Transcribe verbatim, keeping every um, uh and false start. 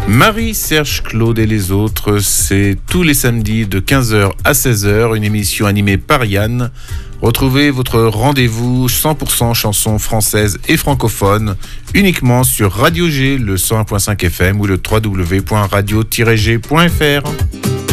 Marie-Serge Claude et les autres, c'est tous les samedis de quinze heures à seize heures, une émission animée par Yann. Retrouvez votre rendez-vous cent pour cent chansons françaises et francophones uniquement sur Radio G, le cent un virgule cinq F M ou le w w w point radio tiret g point f r.